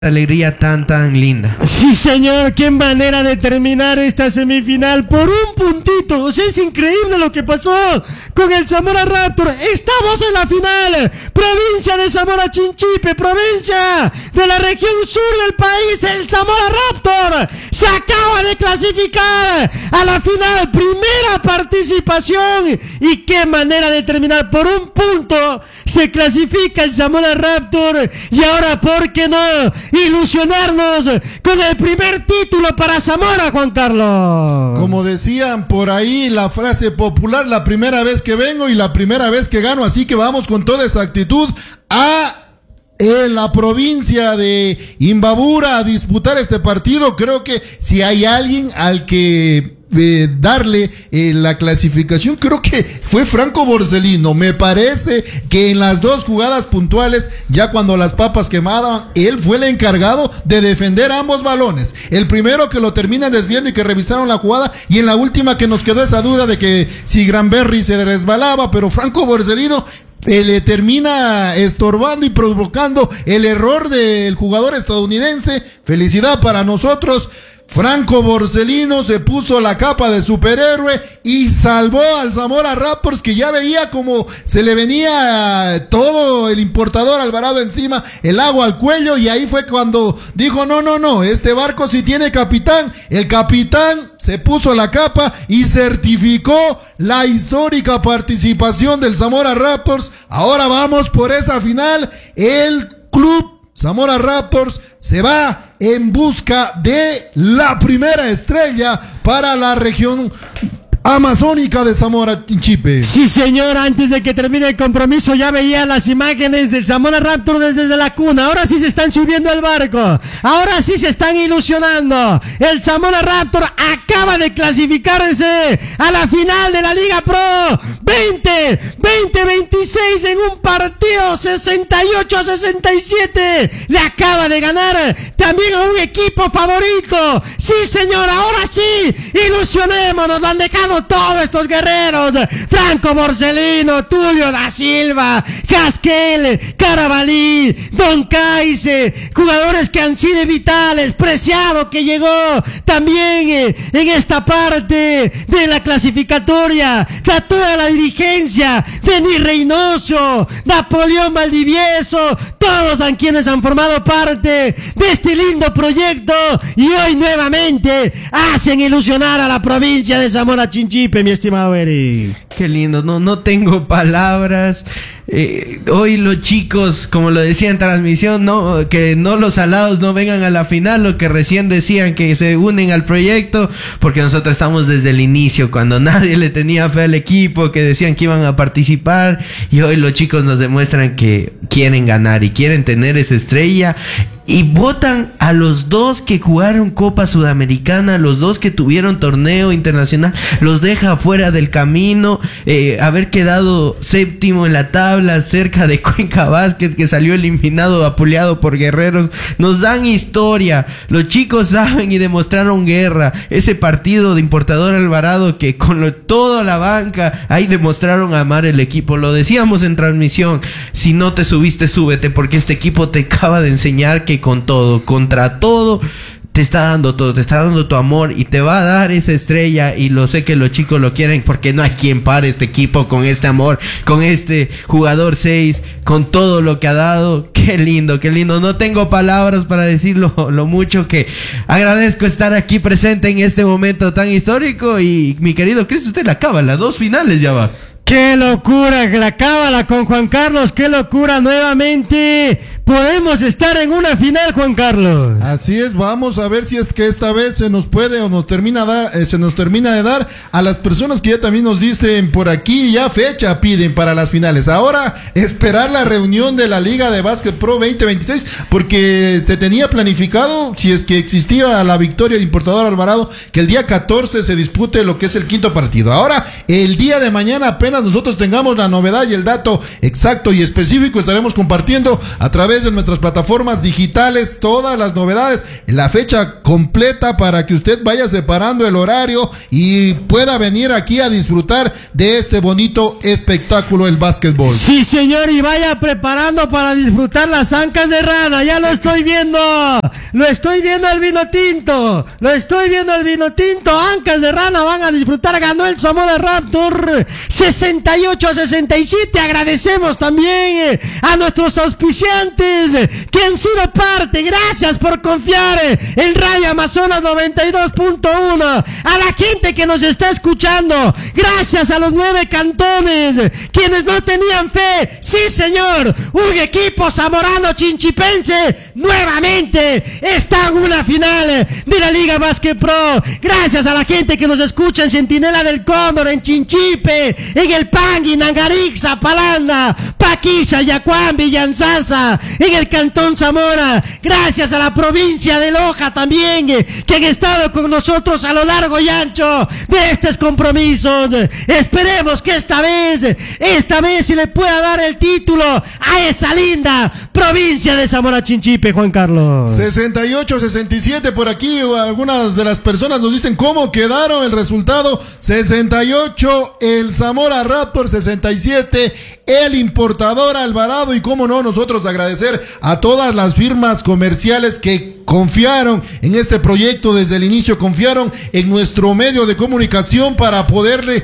Alegría tan linda. Sí, señor, qué manera de terminar esta semifinal por un puntito. O sea, es increíble lo que pasó con el Zamora Raptor. Estamos en la final. Provincia de Zamora Chinchipe, provincia de la región sur del país. El Zamora Raptor se acaba de clasificar a la final. Primera participación. Y qué manera de terminar por un punto. Se clasifica el Zamora Raptor. Y ahora, ¿por qué no ilusionarnos con el primer título para Zamora, Juan Carlos? Como decían por ahí la frase popular, la primera vez que vengo y la primera vez que gano, así que vamos con toda esa actitud en la provincia de Imbabura a disputar este partido. Creo que si hay alguien al que darle la clasificación, creo que fue Franco Borsellino. Me parece que en las dos jugadas puntuales, ya cuando las papas quemaban, él fue el encargado de defender ambos balones. El primero que lo terminan desviando y que revisaron la jugada, y en la última que nos quedó esa duda de que si Granberry se resbalaba, pero Franco Borsellino le termina estorbando y provocando el error del jugador estadounidense. Felicidad para nosotros. Franco Borsellino se puso la capa de superhéroe y salvó al Zamora Raptors, que ya veía como se le venía todo el importador Alvarado encima, el agua al cuello, y ahí fue cuando dijo no, este barco sí tiene capitán. El capitán se puso la capa y certificó la histórica participación del Zamora Raptors. Ahora vamos por esa final. El club Zamora Raptors se va en busca de la primera estrella para la región amazónica de Zamora Chinchipe. Sí, señor, antes de que termine el compromiso ya veía las imágenes del Zamora Raptor desde la cuna. Ahora sí se están subiendo al barco, ahora sí se están ilusionando. El Zamora Raptor acaba de clasificarse a la final de la Liga Pro 2026 en un partido 68-67. Le acaba de ganar también a un equipo favorito. Sí, señor, ahora sí, ilusionémonos. Lo han dejado todos estos guerreros: Franco Borsellino, Tulio da Silva, Casquel, Carabalí, Don Caice, jugadores que han sido vitales. Preciado, que llegó también en esta parte de la clasificatoria. Da toda la dirigencia, Denis Reynoso, Napoleón Valdivieso, todos a quienes han formado parte de este lindo proyecto, y hoy nuevamente hacen ilusionar a la provincia de Zamora Chinchipe, mi estimado Eric. Qué lindo, no tengo palabras. Hoy los chicos, como lo decía en transmisión, que no los alados no vengan a la final, lo que recién decían, que se unen al proyecto, porque nosotros estamos desde el inicio, cuando nadie le tenía fe al equipo, que decían que iban a participar, y hoy los chicos nos demuestran que quieren ganar y quieren tener esa estrella. Y votan a los dos que jugaron Copa Sudamericana, los dos que tuvieron torneo internacional, los deja fuera del camino. Haber quedado séptimo en la tabla, cerca de Cuenca Basket, que salió eliminado, apuleado por Guerreros. Nos dan historia. Los chicos saben y demostraron guerra. Ese partido de Importador Alvarado, que con toda la banca ahí demostraron amar el equipo. Lo decíamos en transmisión: si no te subiste, súbete, porque este equipo te acaba de enseñar que con todo, contra todo, te está dando todo, te está dando tu amor y te va a dar esa estrella. Y lo sé que los chicos lo quieren, porque no hay quien pare este equipo con este amor, con este jugador 6, con todo lo que ha dado. Qué lindo, qué lindo. No tengo palabras para decirlo lo mucho que agradezco estar aquí presente en este momento tan histórico. Y mi querido Chris, usted la acaba, las 2 finales ya va. ¡Qué locura! La cábala con Juan Carlos. ¡Qué locura! Nuevamente podemos estar en una final, Juan Carlos. Así es, vamos a ver si es que esta vez se nos puede o se nos termina de dar a las personas que ya también nos dicen por aquí, ya fecha piden para las finales. Ahora esperar la reunión de la Liga de Básquet Pro 2026, porque se tenía planificado, si es que existía la victoria de Importador Alvarado, que el día 14 se dispute lo que es el quinto partido. Ahora, el día de mañana, apenas nosotros tengamos la novedad y el dato exacto y específico, estaremos compartiendo a través través de nuestras plataformas digitales todas las novedades, la fecha completa para que usted vaya separando el horario y pueda venir aquí a disfrutar de este bonito espectáculo del básquetbol. Sí, señor, y vaya preparando para disfrutar las ancas de rana. Ya lo estoy viendo el vino tinto, ancas de rana van a disfrutar. Ganó el Zamora Raptor 68-67. Agradecemos también a nuestros auspiciantes que han sido parte. Gracias por confiar en Radio Amazonas 92.1. A la gente que nos está escuchando, gracias a los 9 cantones quienes no tenían fe. Sí, señor, un equipo zamorano chinchipense nuevamente está en una final de la Liga Básquet Pro. Gracias a la gente que nos escucha en Centinela del Cóndor, en Chinchipe, en El Pangui, Nangarix, Zapalanda, Paquilla, Yacuán, Villanzasa, en el Cantón Zamora. Gracias a la provincia de Loja también, que han estado con nosotros a lo largo y ancho de estos compromisos. Esperemos que esta vez se le pueda dar el título a esa linda provincia de Zamora Chinchipe, Juan Carlos. 68-67 por aquí. Algunas de las personas nos dicen cómo quedaron el resultado. 68 el Zamora Raptor, 67 el Importador Alvarado. Y cómo no, nosotros agradecer a todas las firmas comerciales que confiaron en este proyecto desde el inicio, confiaron en nuestro medio de comunicación para poderle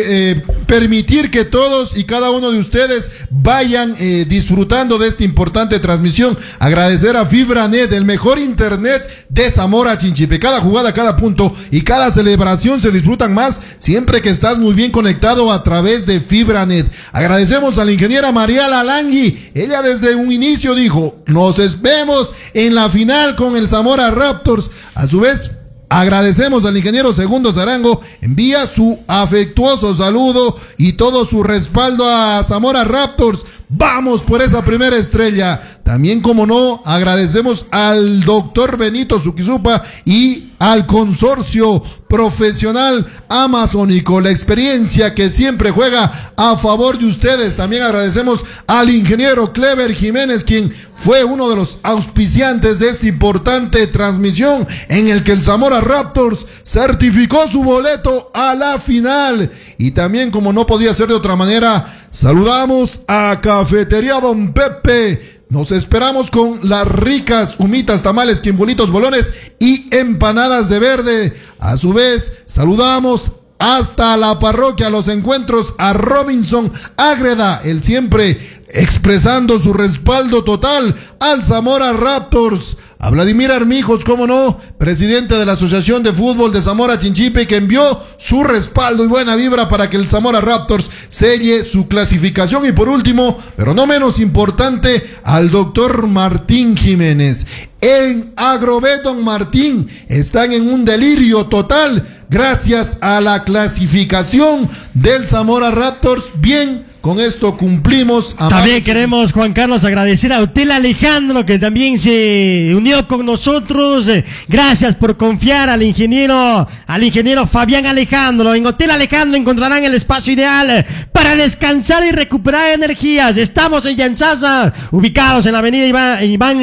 permitir que todos y cada uno de ustedes vayan disfrutando de esta importante transmisión. Agradecer a FibraNet, el mejor internet de Zamora Chinchipe. Cada jugada, cada punto y cada celebración se disfrutan más siempre que estás muy bien conectado a través de FibraNet. Agradecemos a la ingeniera Mariala Langui. Ella desde un inicio dijo: nos vemos en la final con el Zamora Raptors. A su vez, agradecemos al ingeniero Segundo Zarango, envía su afectuoso saludo y todo su respaldo a Zamora Raptors. Vamos por esa primera estrella. También, como no, agradecemos al doctor Benito Zuquizupa y al consorcio profesional amazónico, la experiencia que siempre juega a favor de ustedes. También agradecemos al ingeniero Clever Jiménez, quien fue uno de los auspiciantes de esta importante transmisión en el que el Zamora Raptors certificó su boleto a la final. Y también, como no podía ser de otra manera, saludamos a Cafetería Don Pepe. Nos esperamos con las ricas humitas, tamales, quimbolitos, bolones y empanadas de verde. A su vez, saludamos hasta la parroquia Los Encuentros a Robinson Ágreda, el siempre expresando su respaldo total al Zamora Raptors. A Vladimir Armijos, cómo no, presidente de la Asociación de Fútbol de Zamora Chinchipe, que envió su respaldo y buena vibra para que el Zamora Raptors selle su clasificación. Y por último, pero no menos importante, al doctor Martín Jiménez. En Agrobet Don Martín están en un delirio total gracias a la clasificación del Zamora Raptors. Bien, con esto cumplimos. También queremos, Juan Carlos, agradecer a Hotel Alejandro, que también se unió con nosotros. Gracias por confiar al ingeniero Fabián Alejandro. En Hotel Alejandro encontrarán el espacio ideal para descansar y recuperar energías. Estamos en Yanzasa, ubicados en la avenida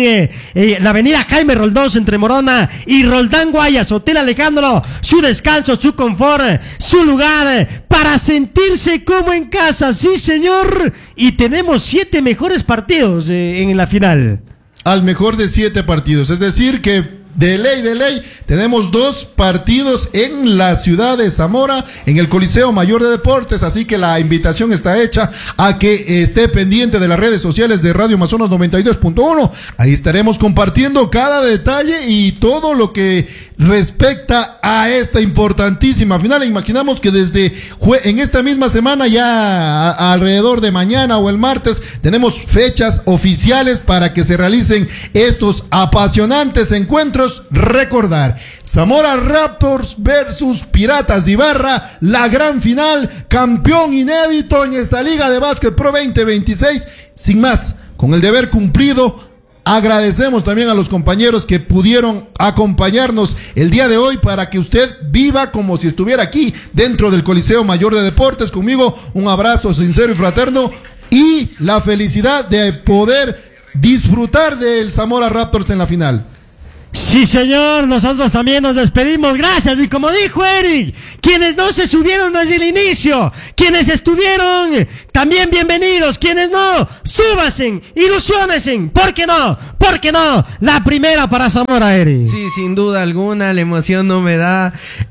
la avenida Jaime Roldós, entre Morona y Roldán Guayas. Hotel Alejandro, su descanso, su confort, su lugar para sentirse como en casa. Sí, señor, y tenemos 7 mejores partidos en la final. Al mejor de 7 partidos, es decir que de ley, tenemos 2 partidos en la ciudad de Zamora, en el Coliseo Mayor de Deportes, así que la invitación está hecha a que esté pendiente de las redes sociales de Radio Amazonas 92.1, ahí estaremos compartiendo cada detalle y todo lo que respecta a esta importantísima final. Imaginamos que desde en esta misma semana, ya alrededor de mañana o el martes, tenemos fechas oficiales para que se realicen estos apasionantes encuentros. Recordar, Zamora Raptors versus Piratas de Ibarra, la gran final, campeón inédito en esta Liga de Básquet Pro 2026. Sin más, con el deber cumplido, agradecemos también a los compañeros que pudieron acompañarnos el día de hoy para que usted viva como si estuviera aquí dentro del Coliseo Mayor de Deportes. Conmigo, un abrazo sincero y fraterno y la felicidad de poder disfrutar del Zamora Raptors en la final. Sí, señor, nosotros también nos despedimos, gracias. Y como dijo Eric, quienes no se subieron desde el inicio, quienes estuvieron, también bienvenidos. Quienes no, súbanse, ilusionense. ¿Por qué no? ¿Por qué no? La primera para Zamora, Eric. Sí, sin duda alguna, la emoción no me da,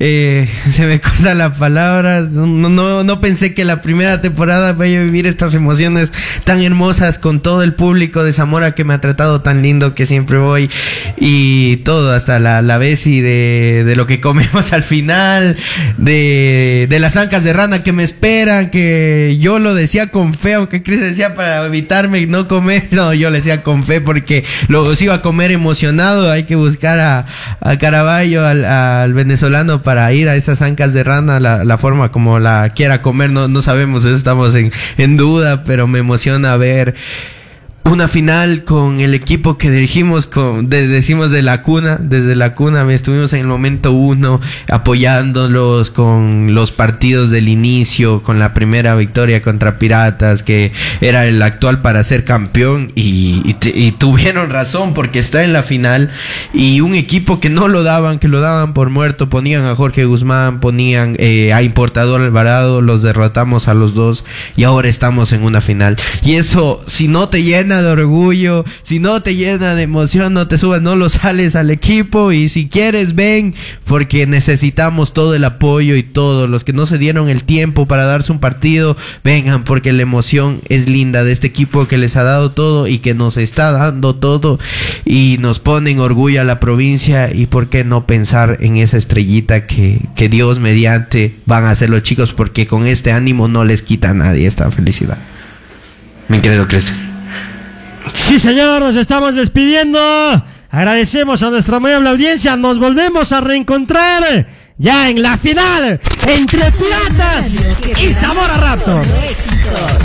se me corta la palabra. No pensé que la primera temporada vaya a vivir estas emociones tan hermosas con todo el público de Zamora que me ha tratado tan lindo, que siempre voy, y todo, hasta la Bessie de lo que comemos al final, de las ancas de rana que me esperan, que yo lo decía con fe, aunque Chris decía para evitarme no comer, no, yo le decía con fe porque los iba a comer emocionado. Hay que buscar a Caraballo, al venezolano, para ir a esas ancas de rana, la forma como la quiera comer, no sabemos, estamos en duda, pero me emociona ver una final con el equipo que dirigimos, decimos desde la cuna, estuvimos en el momento 1 apoyándolos con los partidos del inicio, con la primera victoria contra Piratas, que era el actual para ser campeón, y tuvieron razón porque está en la final, y un equipo que no lo daban, que lo daban por muerto, ponían a Jorge Guzmán, ponían a Importador Alvarado, los derrotamos a los dos, y ahora estamos en una final, y eso, si no te llena de orgullo, si no te llena de emoción, no te subas, no lo sales al equipo, y si quieres ven, porque necesitamos todo el apoyo, y todos los que no se dieron el tiempo para darse un partido, vengan, porque la emoción es linda de este equipo que les ha dado todo y que nos está dando todo, y nos pone en orgullo a la provincia. Y por qué no pensar en esa estrellita que Dios mediante van a hacer los chicos, porque con este ánimo no les quita a nadie esta felicidad. Mi querido Cris. Sí, señor, nos estamos despidiendo. Agradecemos a nuestra muy amable audiencia. Nos volvemos a reencontrar ya en la final entre Piratas y Zamora Raptors.